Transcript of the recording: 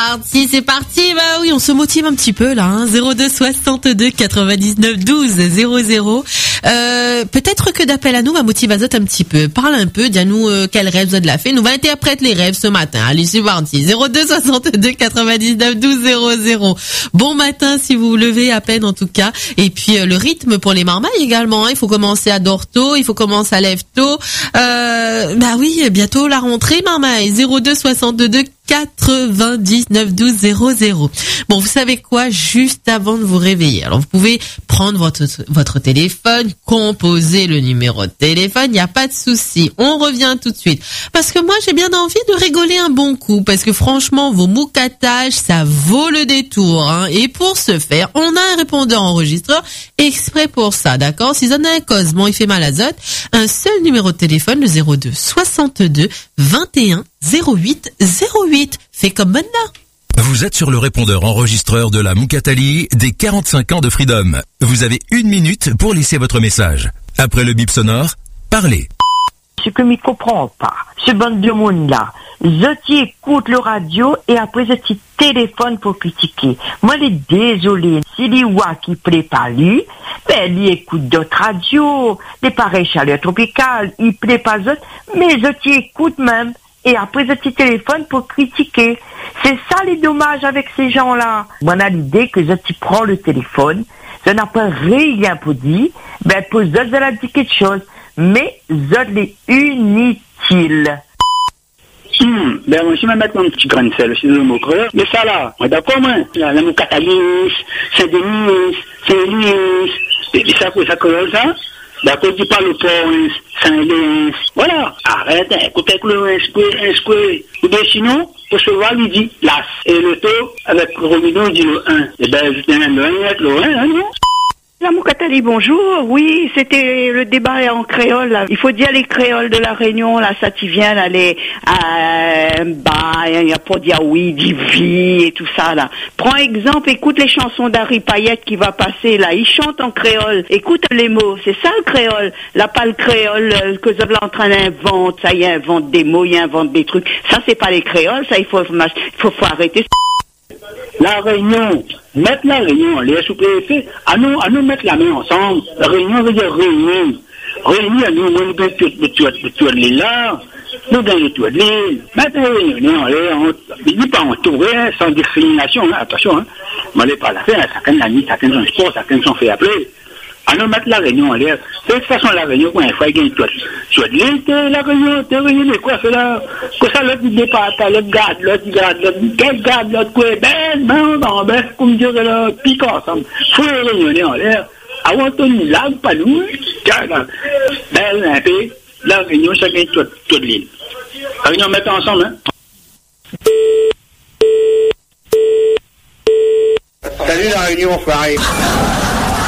c'est parti. Bah oui, on se motive un petit peu là. Hein. 02 62 99 12 00. Peut-être que d'appel à nous va motiver Azot un petit peu. Parle un peu, dis-nous quel rêve vous avez fait. Nous va interpréter les rêves ce matin. Allez, c'est parti. 02 62 99 12 00. Bon matin si vous vous levez à peine en tout cas. Et puis le rythme pour les marmailles également. Hein. Il faut commencer à dormir tôt, il faut commencer à lève tôt. Bah oui, bientôt la rentrée marmaille. 02 62 99 12 00. Bon, vous savez quoi, juste avant de vous réveiller. Alors, vous pouvez prendre votre téléphone, composer le numéro de téléphone, il n'y a pas de souci. On revient tout de suite. Parce que moi, j'ai bien envie de rigoler un bon coup. Parce que franchement, vos moucatages, ça vaut le détour. Hein. Et pour ce faire, on a un répondeur enregistreur exprès pour ça, d'accord? Si vous en avez un cause, bon, il fait mal à Zot, un seul numéro de téléphone, le 02 62 21 08 08. Fait comme maintenant. Vous êtes sur le répondeur enregistreur de la Moukatali des 45 ans de Freedom. Vous avez 1 minute pour laisser votre message. Après le bip sonore, parlez. Ce que je ne comprends pas, ce bande de monde-là, je écoute le radio et après je téléphone pour critiquer. Moi, je suis désolé. Si l'Iwa qui plaît pas lui, ben, il écoute d'autres radios, des pareils chaleurs tropicales, il plaît pas d'autres, mais je écoute même. Et après, je téléphone pour critiquer. C'est ça les dommages avec ces gens-là. Moi, on a l'idée que je prends le téléphone, je n'ai pas rien pour dire, ben, pour eux, je leur dis quelque chose. Mais, je l'ai inutile. Ben, moi, je vais mettre un petit grain de sel, c'est le mot creux. Mais ça, là, moi, d'accord, moi. La Moukatalis, Saint-Denis, Saint-Louis, et ça, ça colle ça. D'accord, tu parles au port, Saint-Léon. Voilà. Arrête, écoute, un square. Ou bien sinon, pour se voir, lui dit, l'as. Et le taux, avec le Romino, il dit le 1. Et ben, je tiens le 1 avec le 1, non? La Moukatali, bonjour. Oui, c'était le débat en créole, là. Il faut dire les créoles de la Réunion, là, ça t'y vient, là, les, il y a pas dire oui, dit vie et tout ça, là. Prends exemple, écoute les chansons d'Harry Payette qui va passer, là. Il chante en créole. Écoute les mots. C'est ça, le créole. Là, pas le créole que vous êtes en train d'inventer. Ça, il invente des mots, il invente des trucs. Ça, c'est pas les créoles. Ça, il faut arrêter. La réunion, mettre la réunion, les sous-préfets, à nous mettre la main ensemble. La réunion veut dire réunion. Réunion, nous, nous gagnons tout l'île là, nous gagnons tout l'île. Mettre la réunion, il n'est pas entouré, sans discrimination, hein, attention, hein. Mais elle n'est pas la fin, chacun la nuit, chacun son sport, chacun son fait appeler. À nous mettre la réunion en l'air. De toute façon, la réunion, quand il faut gagner tout l'île, la réunion, quoi, c'est là. Que ça, l'autre, il dépasse, l'autre garde, l'autre, quoi, comme dire, là, pique ensemble. Faut les réunionner en l'air. Avant tout, nous, là, pas nous, un peu, la réunion, chacun tout l'île. La réunion, mettons ensemble, hein. Salut la réunion, frère.